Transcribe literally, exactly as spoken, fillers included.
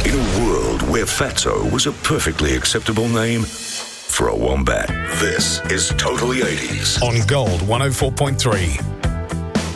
In a world where Fatso was a perfectly acceptable name for a wombat, this is Totally eighties on Gold one oh four point three.